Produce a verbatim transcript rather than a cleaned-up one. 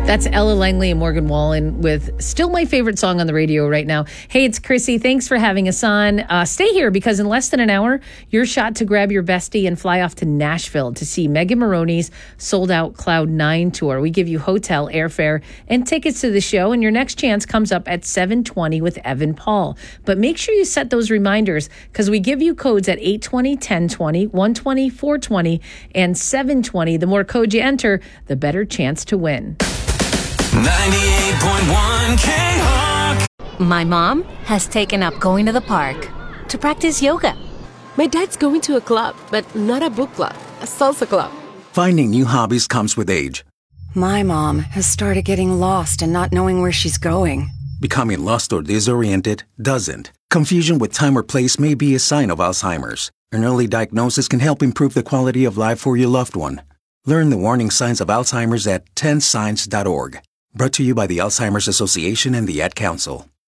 That's Ella Langley and Morgan Wallen with still my favorite song on the radio right now. Hey, it's Chrissy. Thanks for having us on. Uh, stay here because in less than an hour, your shot to grab your bestie and fly off to Nashville to see Megan Moroney's sold-out Cloud nine tour. We give you hotel, airfare, and tickets to the show, and your next chance comes up at seven twenty with Evan Paul. But make sure you set those reminders because we give you codes at eight twenty, ten twenty, one twenty, four twenty, and seven twenty. The more codes you enter, the better chance to win. ninety-eight point one K-Hawk. My mom has taken up going to the park to practice yoga. My dad's going to a club, but not a book club, a salsa club. Finding new hobbies comes with age. My mom has started getting lost and not knowing where she's going. Becoming lost or disoriented doesn't. Confusion with time or place may be a sign of Alzheimer's. An early diagnosis can help improve the quality of life for your loved one. Learn the warning signs of Alzheimer's at ten signs dot org. Brought to you by the Alzheimer's Association and the Ad Council.